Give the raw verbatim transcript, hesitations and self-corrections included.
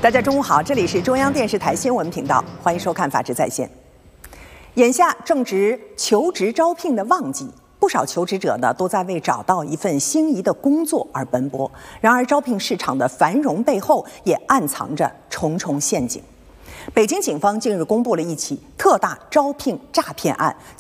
大家中午好，这里是中央电视台新闻频道，欢迎收看《法治在线》。眼下正值求职招聘的旺季，不少求职者呢都在为找到一份心仪的工作而奔波。然而，招聘市场的繁荣背后也暗藏着重重陷阱。北京警方近日公布了一起特大招聘诈骗案，